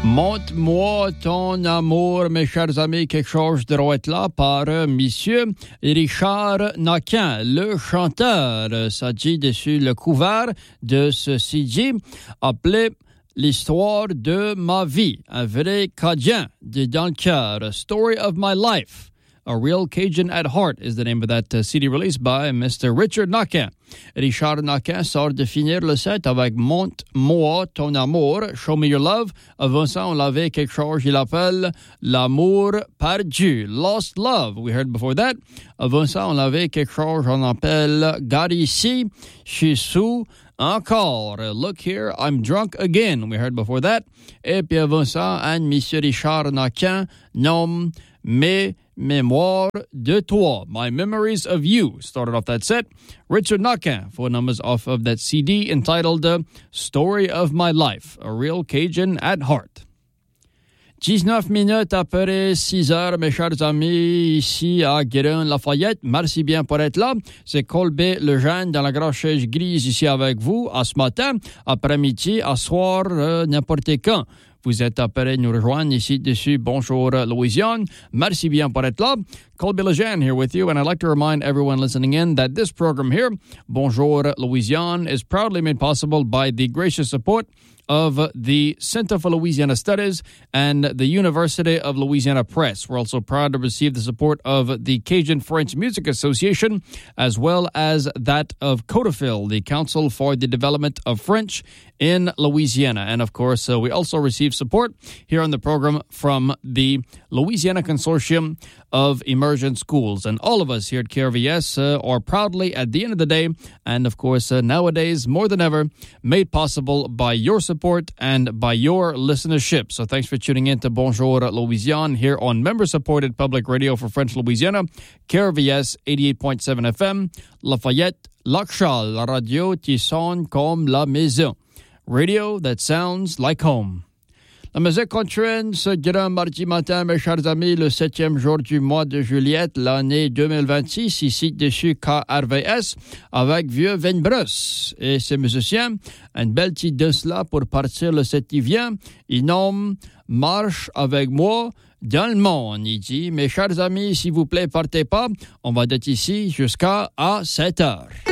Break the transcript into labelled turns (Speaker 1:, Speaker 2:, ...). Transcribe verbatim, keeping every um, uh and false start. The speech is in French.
Speaker 1: Montre-moi ton amour, mes chers amis, quelque chose de droit là par euh, monsieur Richard Naquin, le chanteur. Ça dit dessus le couvert de ce C D appelé L'histoire de ma vie, un vrai Cajun de dans le cœur, Story of My Life. A Real Cajun at Heart is the name of that uh, C D released by Mister Richard Naquin. Richard Naquin sort de finir le set avec Montre-moi ton amour, Show Me Your Love. Avant ça, on l'avait quelque chose qu'il appelle L'amour perdu, Lost Love. We heard before that. Avant ça, on avait quelque chose qu'on appelle Gar ici, je suis sous. Encore, Look Here, I'm Drunk Again. We heard before that. Et puis avant ça, un Monsieur Richard Naquin nomme Mes Mémoires de Toi, My Memories of You. Started off that set. Richard Naquin, four numbers off of that C D entitled uh, Story of My Life, A Real Cajun at Heart. dix-neuf minutes après six heures, mes chers amis, ici à Guérin-Lafayette. Merci bien pour être là. C'est Colbert Lejeune dans la grande chaise grise ici avec vous à ce matin, après-midi, à soir, euh, n'importe quand. Vous êtes appelés nous rejoindre ici dessus. Bonjour, Louisiane. Merci bien pour être là. Colby Lejeune here with you, and I'd like to remind everyone listening in that this program here, Bonjour, Louisiane, is proudly made possible by the gracious support of the Center for Louisiana Studies and the University of Louisiana Press. We're also proud to receive the support of the Cajun French Music Association, as well as that of CODAFIL, the Council for the Development of French in Louisiana. And of course, uh, we also receive support here on the program from the Louisiana Consortium of Immersion Schools. And all of us here at K R V S uh, are proudly, at the end of the day, and of course, uh, nowadays, more than ever, made possible by your support and by your listenership. So thanks for tuning in to Bonjour Louisiane here on member-supported public radio for French Louisiana, K R V S eighty-eight point seven F M, Lafayette, Lac-Charles, la radio qui sonne comme la maison. Radio that sounds like home. La musique continue ce grand mardi matin, mes chers amis, le septième jour du mois de juillet, l'année deux mille vingt-six, ici dessus K R V S, avec Vieux Venbrus et ses musiciens. Une belle petite danse là pour partir le sept qui vient. Il nomme Marche avec moi dans le monde. Il dit, mes chers amis, s'il vous plaît, partez pas. On va être ici jusqu'à à sept heures.